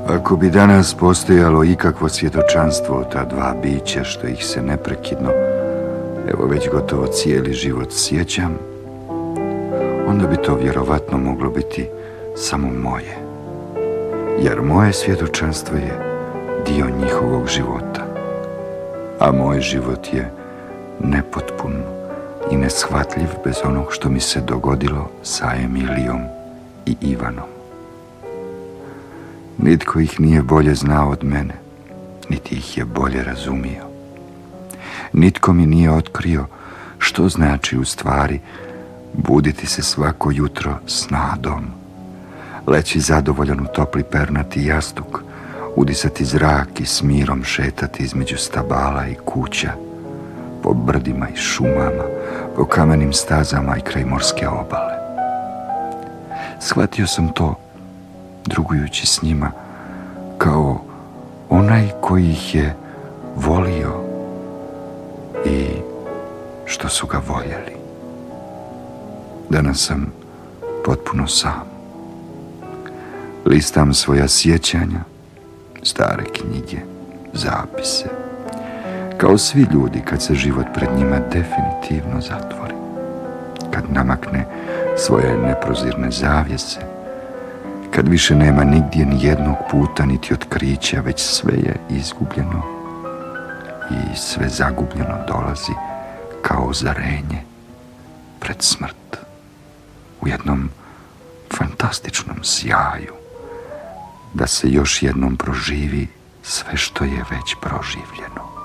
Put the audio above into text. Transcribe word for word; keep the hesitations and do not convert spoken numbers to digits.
Ako bi danas postojalo ikakvo svjedočanstvo o ta dva bića što ih se neprekidno, evo već gotovo cijeli život sjećam, onda bi to vjerovatno moglo biti samo moje. Jer moje svjedočanstvo je dio njihovog života, a moj život je nepotpun i neshvatljiv bez onog što mi se dogodilo sa Emilijom i Ivanom. Nitko ih nije bolje znao od mene, niti ih je bolje razumio. Nitko mi nije otkrio što znači u stvari buditi se svako jutro s nadom, leći zadovoljan u topli pernati jastuk, udisati zrak i s mirom šetati između stabala i kuća, po brdima i šumama, po kamenim stazama i kraj morske obale. Shvatio sam to, drugujući s njima, kao onaj koji ih je volio i što su ga voljeli. Danas sam potpuno sam. Listam svoja sjećanja, stare knjige, zapise, kao svi ljudi kad se život pred njima definitivno zatvori, kad namakne svoje neprozirne zavjese, kad više nema nigdje ni jednog puta niti otkrića, već sve je izgubljeno i sve zagubljeno dolazi kao zarenje pred smrt u jednom fantastičnom sjaju, da se još jednom proživi sve što je već proživljeno.